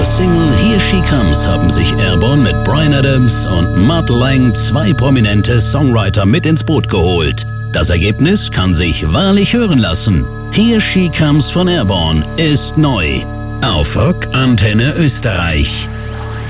Single Here She Comes haben sich Airborne mit Bryan Adams und Mutt Lange 2 prominente Songwriter mit ins Boot geholt. Das Ergebnis kann sich wahrlich hören lassen. Here She Comes von Airborne ist neu. Auf Rock Antenne Österreich.